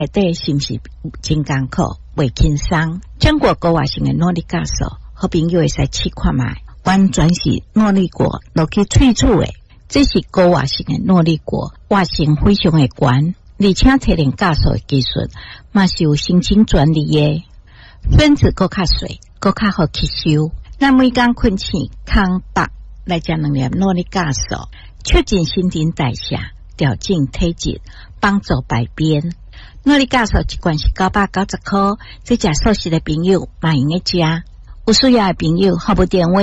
内底是毋是真艰苦，袂轻松？中国高活性的诺丽咖素，好朋友会使试看卖，完全是诺丽果落去萃取的。这是高活性的诺丽果，活性非常的高，而且提炼咖素的技术嘛是有申请专利的。分子更较细，更较好吸收。咱每天困醒，空腹来食2粒诺丽咖素，促进新陈代谢，调整体质，帮助排便。诺丽咖素一罐是990块，这食素食的朋友嘛用得食。有需要的朋友，号码电话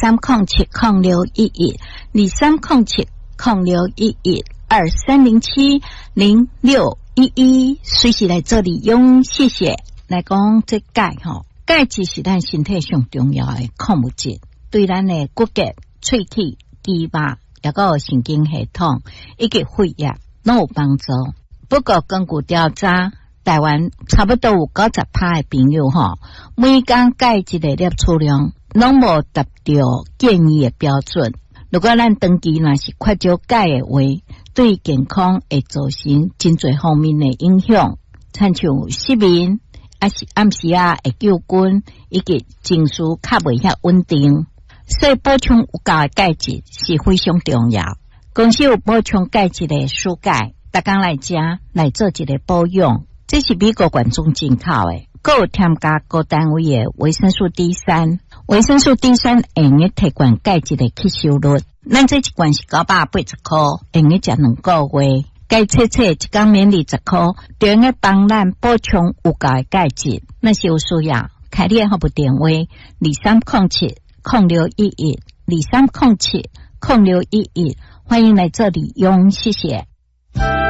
2307061123070611，随时来这里用。谢谢。来讲这钙钙质是咱身体上重要的矿物质，对咱的骨骼、喙齿、肌肉，也个神经系统以及血液都有帮助。不过根据调查，台湾差不多有90%的朋友每天钙质的摄取量拢无达到建议的标准。如果咱长期若是缺少钙的话，对健康会造成真侪方面的影响，亲像失眠、暗时会救筋，以及情绪较袂遐稳定。所以补充有够的钙质是非常重要。公司有补充钙质的蔬钙，大家来食来做一个保养。这是美国原装进口的，还有添加高单位的维生素 D3， 维生素 D3 会用提高钙质的吸收率。咱这一罐是980块，用来食2个月。钙切一天免20块，就用来帮咱补充有够的钙质。那是有需要，开你的号码电话2307061123070611，欢迎来这里用，谢谢。